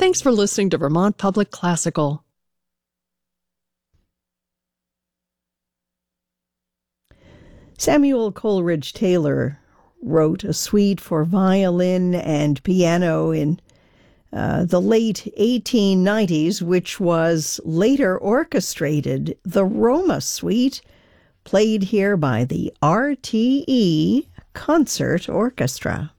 Thanks for listening to Vermont Public Classical. Samuel Coleridge Taylor wrote a suite for violin and piano in the late 1890s, which was later orchestrated. The Roma Suite, played here by the RTE Concert Orchestra.